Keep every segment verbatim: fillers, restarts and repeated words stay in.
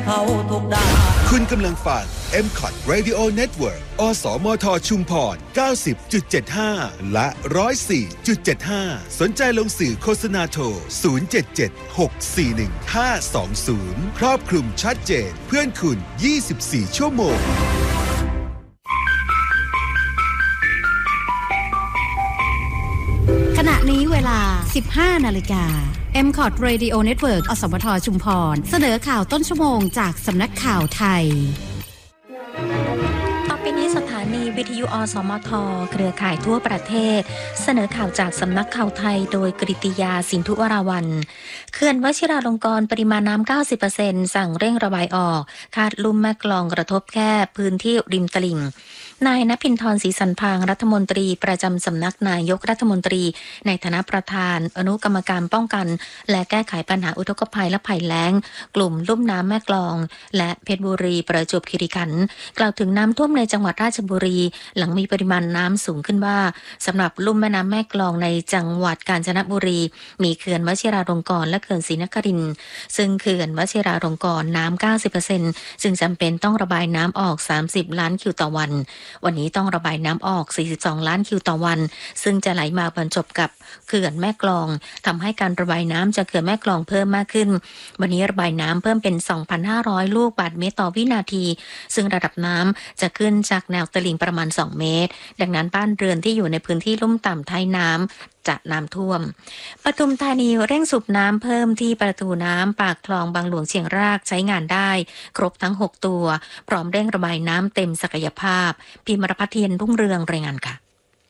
เขาทุกดาคุณกำลังฟัง เอ็ม ซี โอ ที Radio Network อสมทชุมพร เก้าสิบจุดเจ็ดห้า และ หนึ่งศูนย์สี่จุดเจ็ดห้า สนใจลงสื่อโฆษณาโทร ศูนย์ เจ็ด เจ็ด หก สี่ หนึ่ง ห้า สอง ศูนย์ ครอบคลุมชัดเจนเพื่อนคุณ ยี่สิบสี่ ชั่วโมงขณะนี้เวลา สิบห้า นาฬิกา เอ็ม ซี โอ ที Radio Network อสมทชุมพรเสนอข่าวต้นชั่วโมงจากสำนักข่าวไทยต่อไปนี้สถานีวิทยุอสมทเครือข่ายทั่วประเทศเสนอข่าวจากสำนักข่าวไทยโดยกฤติยาสินธุวราวัลย์เขื่อนวชิราลงกรณ์ปริมาณน้ำ เก้าสิบเปอร์เซ็นต์ สั่งเร่งระบายออกคาดลุ่มแม่กลองกระทบแค่พื้นที่ริมตลิ่งนายณภินทร์ศรีสันพางรัฐมนตรีประจำสำนักนายกรัฐมนตรีในฐานะประธานอนุกรรมการป้องกันและแก้ไขปัญหาอุทกภัยและภัยแล้งกลุ่มลุ่มน้ำแม่กลองและเพชรบุรีประจวบคีรีขันธ์กล่าวถึงน้ำท่วมในจังหวัดราชบุรีหลังมีปริมาณน้ำสูงขึ้นว่าสำหรับลุ่มแม่น้ำแม่กลองในจังหวัดกาญจนบุรีมีเขื่อนวชิราลงกรณ์และเขื่อนศรีนครินทร์ซึ่งเขื่อนวชิราลงกรณ์น้ำ เก้าสิบเปอร์เซ็นต์ จึงจำเป็นต้องระบายน้ำออกสามสิบล้านคิวต่อวันวันนี้ต้องระบายน้ำออกสี่สิบสองล้านคิวต่อวันซึ่งจะไหลมาบรรจบกับเขื่อนแม่กลองทำให้การระบายน้ำจากเขื่อนแม่กลองเพิ่มมากขึ้นวันนี้ระบายน้ำเพิ่มเป็น สองพันห้าร้อย ลูกบาศก์เมตรต่อวินาทีซึ่งระดับน้ำจะขึ้นจากแนวตลิ่งประมาณสองเมตรดังนั้นบ้านเรือนที่อยู่ในพื้นที่ลุ่มต่ำท้ายน้ำจะน้ำท่วมปทุมธานีเร่งสูบน้ำเพิ่มที่ประตูน้ำปากคลองบางหลวงเชียงรากใช้งานได้ครบทั้งหกตัวพร้อมเร่งระบายน้ำเต็มศักยภาพพิมรพัฒน์เทียนรุ่งเรืองรายงานค่ะ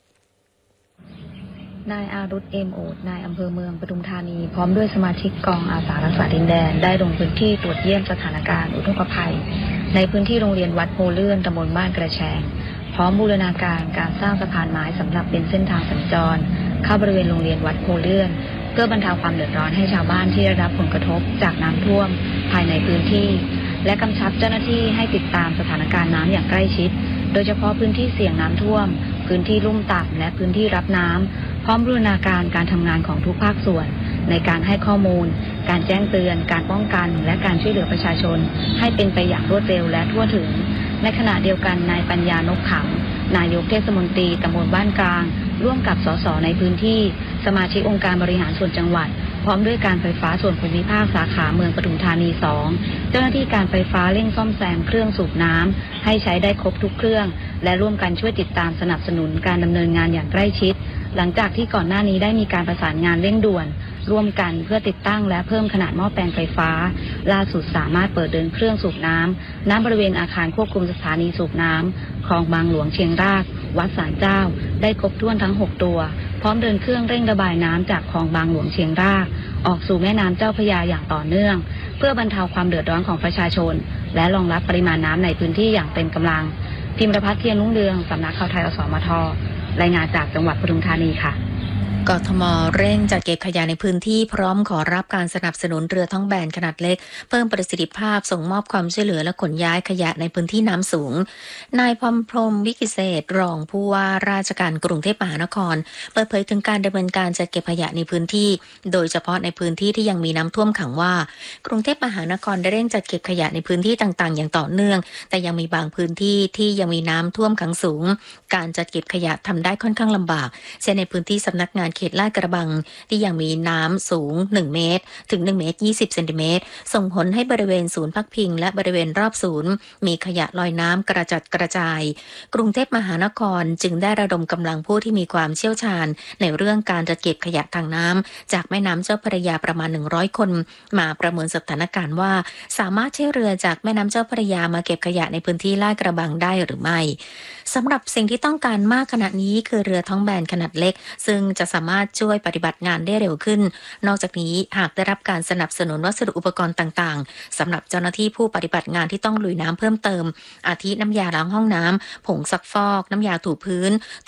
นายอารุธเอมโอดนายอำเภอเมืองปทุมธานีพร้อมด้วยสมาชิกกองอาสารักษาดินแดนได้ลงพื้นที่ตรวจเยี่ยมสถานการณ์อุทกภัยในพื้นที่โรงเรียนวัดโพเลื่อนตำบลบ้านกระแชงพร้อมบูรณาการการสร้างสะพานไม้สำหรับเป็นเส้นทางสัญจรเข้าบริเวณโรงเรียนวัดโพเลื่อนเพื่อบรรเทาความเดือดร้อนให้ชาวบ้านที่ได้รับผลกระทบจากน้ำท่วมภายในพื้นที่และกำชับเจ้าหน้าที่ให้ติดตามสถานการณ์น้ำอย่างใกล้ชิดโดยเฉพาะพื้นที่เสี่ยงน้ำท่วมพื้นที่ลุ่มต่ำและพื้นที่รับน้ำพร้อมบูรณาการการทำงานของทุกภาคส่วนในการให้ข้อมูลการแจ้งเตือนการป้องกันและการช่วยเหลือประชาชนให้เป็นไปอย่างรวดเร็วและทั่วถึงในขณะเดียวกันนายปัญญานกขำนายกเทศมนตรีตำบลบ้านกลางร่วมกับสสในพื้นที่สมาชิกองค์การบริหารส่วนจังหวัดพร้อมด้วยการไฟฟ้าส่วนภูมิภาคสาขาเมืองปทุมธานีสองเจ้าหน้าที่การไฟฟ้าเร่งซ่อมแซมเครื่องสูบน้ำให้ใช้ได้ครบทุกเครื่องและร่วมกันช่วยติดตามสนับสนุนการดำเนินงานอย่างใกล้ชิดหลังจากที่ก่อนหน้านี้ได้มีการประสานงานเร่งด่วนร่วมกันเพื่อติดตั้งและเพิ่มขนาดหม้อแปลงไฟฟ้าล่าสุดสามารถเปิดเดินเครื่องสูบน้ำณบริเวณอาคารควบคุมสถานีสูบน้ำคลองบางหลวงเชียงรากวัดศาลเจ้าได้ครบถ้วนทั้งหกตัวพร้อมเดินเครื่องเร่งระบายน้ำจากคลองบางหลวงเชียงรากออกสู่แม่น้ำเจ้าพระยาอย่างต่อเนื่องเพื่อบรรเทาความเดือดร้อนของประชาชนและรองรับปริมาณน้ำในพื้นที่อย่างเต็มกำลังพิมรพัฒน์เทียนรุ่งเรืองสำนักข่าวไทยอสมทรายงานจากจังหวัดปทุมธานีค่ะกทม.เร่งจัดเก็บขยะในพื้นที่พร้อมขอรับการสนับสนุนเรือท้องแบนขนาดเล็กเพิ่มประสิทธิภาพส่งมอบความช่วยเหลือและขนย้ายขยะในพื้นที่น้ำสูงนายพรหมพรหมวิกิเศษรองผู้ว่าราชการกรุงเทพมหานครเปิดเผยถึงการดำเนินการจัดเก็บขยะในพื้นที่โดยเฉพาะในพื้นที่ที่ยังมีน้ำท่วมขังว่ากรุงเทพมหานครได้เร่งจัดเก็บขยะในพื้นที่ต่างๆอย่างต่อเนื่องแต่ยังมีบางพื้นที่ที่ยังมีน้ำท่วมขังสูงการจัดเก็บขยะทำได้ค่อนข้างลำบากเช่นในพื้นที่สำนักงานเขตลาดกระบังที่ยังมีน้ำสูงหนึ่งเมตรถึงหนึ่งเมตรยี่สิบเซนติเมตรส่งผลให้บริเวณศูนย์พักพิงและบริเวณรอบศูนย์มีขยะลอยน้ำกระจัดกระจายกรุงเทพมหานครจึงได้ระดมกำลังผู้ที่มีความเชี่ยวชาญในเรื่องการจัดเก็บขยะทางน้ำจากแม่น้ำเจ้าพระยาประมาณหนึ่งร้อยคนมาประเมินสถานการณ์ว่าสามารถใช้เรือจากแม่น้ำเจ้าพระยามาเก็บขยะในพื้นที่ลาดกระบังได้หรือไม่สำหรับสิ่งที่ต้องการมากขณะนี้คือเรือท้องแบนขนาดเล็กซึ่งจะสามารถช่วยปฏิบัติงานได้เร็วขึ้นนอกจากนี้หากได้รับการสนับสนุนวัสดุอุปกรณ์ต่างๆสำหรับเจ้าหน้าที่ผู้ปฏิบัติงานที่ต้องลุยน้ำเพิ่มเติมอาทิน้ำยาล้างห้องน้ำผงซักฟอกน้ำยาถูพื้น